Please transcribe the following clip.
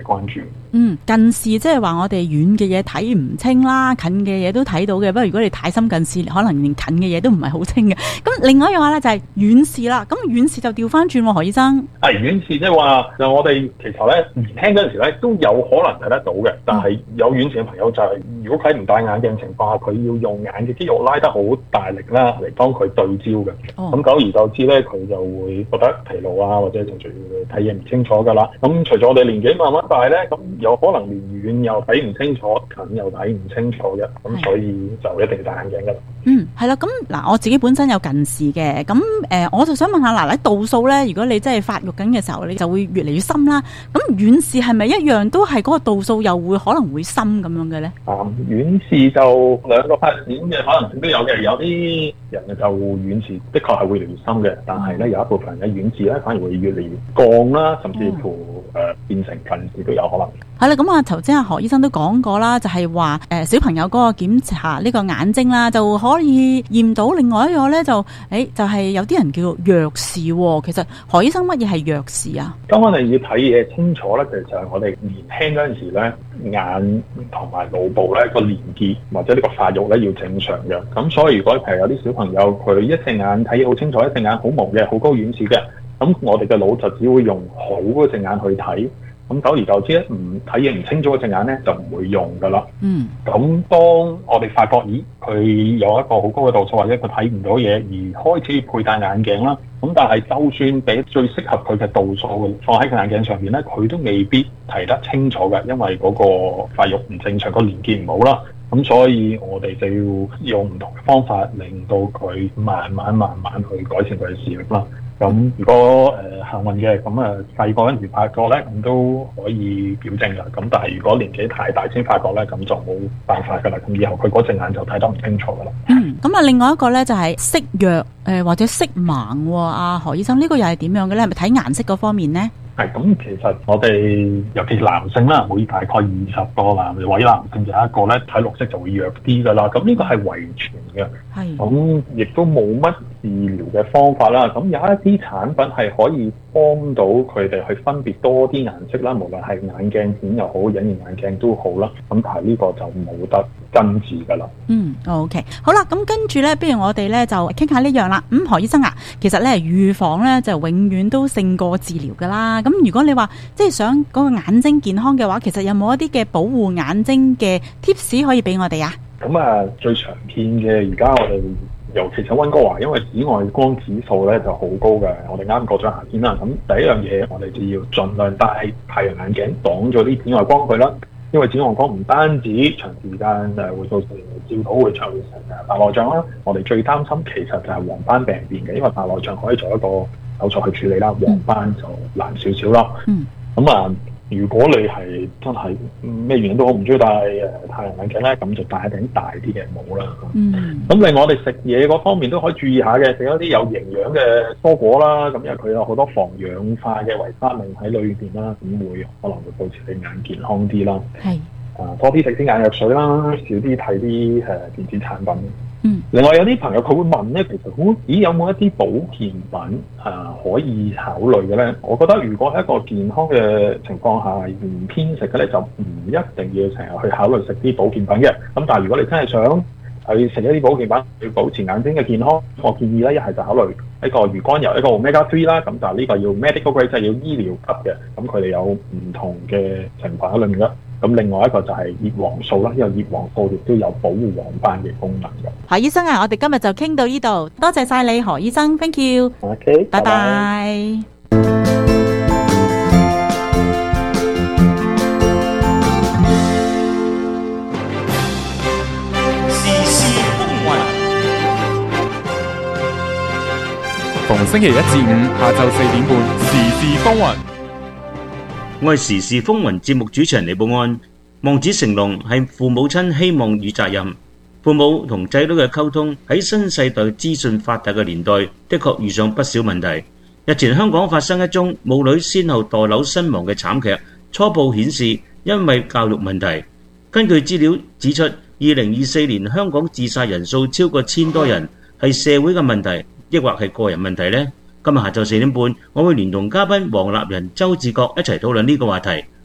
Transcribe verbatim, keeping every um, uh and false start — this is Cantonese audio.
嘅關注。 嗯，近視即係話我哋遠嘅嘢睇唔清啦，近嘅嘢都睇到嘅。不過如果你太深近視，可能連近嘅嘢都唔係好清嘅。咁另外一樣話咧就係遠視啦。咁遠視就調翻轉喎，何醫生。 係遠視即係話，就我哋其實咧年輕嗰陣時咧都有可能睇得到嘅，但係有遠視嘅朋友就係、是、如果佢唔戴眼鏡情況下，佢要用眼嘅肌肉拉得好大力啦，嚟幫佢對焦嘅。咁、哦、久而久之咧，佢就會覺得疲勞啊，或者甚至睇嘢唔清楚噶啦。咁隨住我哋年紀慢慢大咧，咁有可能連遠又睇唔清楚，近又睇唔清楚嘅，咁所以就一定戴眼鏡噶啦。 嗯，係啦，咁嗱，我自己本身有近視嘅，咁誒、呃，我就想問下，嗱，喺度數咧，如果你真係發育緊嘅時候，你就會越嚟越深啦。咁遠視係咪一樣都係嗰個度數又會可能會深咁樣嘅咧？啊、嗯， 遠視就兩個發展嘅可能性都有嘅，有啲人就遠視的確係會越嚟越深嘅，但係咧有一部分人嘅遠視咧反而會越嚟越降啦，甚至乎誒、呃、變成近視都有可能。 係啦，咁啊頭先阿何醫生都講過啦，就係話誒小朋友嗰個檢查呢個眼睛啦，就可以驗到另外一個咧就誒、欸、就係、是、有啲人叫做弱視、哦。其實何醫生乜嘢係弱視啊？ 當我哋要睇嘢清楚咧，其實就係我哋年輕嗰陣時咧，眼同埋腦部咧個連結或者呢個發育咧要正常嘅。咁所以如果譬如有啲小朋友佢一隻眼睇嘢好清楚，一隻眼好矇嘅，好高遠視嘅，咁我哋嘅腦就只會用好嗰隻眼去睇。咁久而久之咧，唔睇嘢唔清楚嗰隻眼咧就唔會用噶啦。嗯。咁當我哋發覺，咦，佢有一個好高嘅度數，或者佢睇唔到嘢，而開始佩戴眼鏡啦。咁但係就算俾最適合佢嘅度數放喺個眼鏡上邊咧，佢都未必睇得清楚嘅，因為嗰個發育唔正常，個連結唔好啦。咁所以我哋就要用唔同嘅方法，令到佢慢慢慢慢去改善佢嘅視力啦。咁如果誒、呃、幸運嘅，咁啊細個嗰陣時發覺咧，咁都可以矯正噶。咁但係如果年紀太大先發覺咧，咁就冇辦法噶啦。咁以後佢嗰隻眼就睇得唔清楚噶啦。 嗯，咁啊另外一個咧就係色弱誒或者色盲喎。阿何醫生呢、呢個又係點樣嘅咧？係咪睇顏色嗰方面咧？ 係咁，其實我哋尤其是男性啦，每大概二十個男位男性就有一個咧睇綠色就會弱啲噶啦。咁呢個係遺傳嘅，係咁亦都冇乜治療嘅方法啦。咁有一啲產品係可以幫到佢哋去分別多啲顏色啦，無論係眼鏡片又好，隱形眼鏡都好啦。咁但係呢個就冇得根治噶啦。嗯 ，OK， 好啦，咁跟住咧，不如我哋咧就傾下呢樣啦。咁、嗯、何醫生啊，其實咧預防咧就永遠都勝過治療噶啦。咁如果你話即係想嗰個眼睛健康嘅話，其實有冇一啲嘅保護眼睛嘅 tips 可以俾我哋啊？ 咁啊，最常見嘅而家我哋尤其是溫哥華，因為紫外光指數咧就好高嘅。我哋啱過咗夏天啦，咁第一樣嘢我哋就要盡量戴太陽眼鏡擋咗啲紫外光佢啦。因為紫外光唔單止長時間誒會造成照到會造成誒白內障啦，我哋最擔心其實就係黃斑病變嘅，因為白內障可以做一個手術去處理啦，黃斑就難少少啦。嗯。咁啊，如果你係真係咩原因都好唔中意戴誒太陽眼鏡咧，咁就戴一頂大啲嘅帽啦。嗯。咁另外我哋食嘢嗰方面都可以注意下嘅，食一啲有營養嘅蔬果啦，咁因為佢有好多防氧化嘅維他命喺裏邊啦，咁會可能會保持你眼健康啲啦。係。啊，多啲食啲眼藥水啦，少啲睇啲誒電子產品。嗯，另外有啲朋友佢會問咧，其實好咦有冇一啲保健品啊可以考慮嘅咧？我覺得如果喺一個健康嘅情況下唔偏食嘅咧，就唔一定要成日去考慮食啲保健品嘅。咁但係如果你真係想去食一啲保健品去保持眼睛嘅健康，我建議咧一係就考慮一個魚肝油，一個 omega three 啦。咁但係呢個要 medical grade，即係要醫療級嘅。咁佢哋有唔同嘅成分喺裏面啦。咁另外一個就係葉黃素啦，因為葉黃素亦都有保護黃斑嘅功能嘅。 何醫生啊，我哋今日就傾到呢度，多謝晒你何醫生 ，thank you。OK， 拜拜。 時事風雲， 逢星期一至五下晝四點半，時事風雲。 我係時事風雲節目主持人李寶安。望子成龍係父母親希望與責任。父母同仔女嘅溝通喺新世代資訊發達嘅年代，的確遇上不少問題。日前香港發生一宗母女先後墮樓身亡嘅慘劇，初步顯示因為教育問題。根據資料指出，二零二四年香港自殺人數超過千多人，係社會嘅問題，抑或係個人問題呢？今日下晝四點半，我會聯同嘉賓黃立仁、周志國一齊討論呢個話題。